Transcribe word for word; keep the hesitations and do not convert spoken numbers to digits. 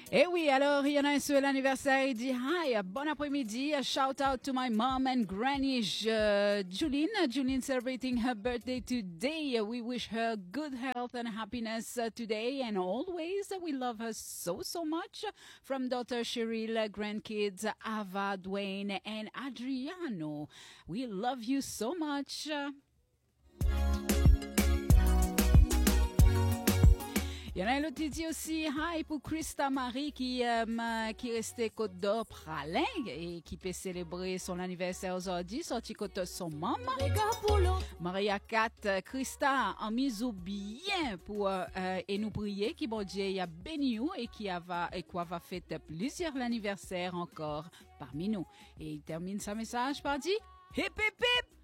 Eh oui, alors il y en a un sur l'anniversaire, il dit hi, bon après-midi, a shout out to my mom and granny uh, Julene. Julene celebrating her birthday today. We wish her good health and happiness uh, today and always. We love her so, so much. From daughter Cheryl, grandkids Ava, Dwayne and Adriano. We love you so much. Il y en a un autre qui dit aussi hi pour Christa Marie qui, euh, qui restait Côte d'Or Pralin et qui peut célébrer son anniversaire aujourd'hui, sorti côté son maman. Maria Kat, Christa, en mise au bien pour euh, et nous prier qui bon Dieu y a béni et qui va et quoi va fêter plusieurs anniversaires encore parmi nous. Et il termine sa message par dire hip hip hip.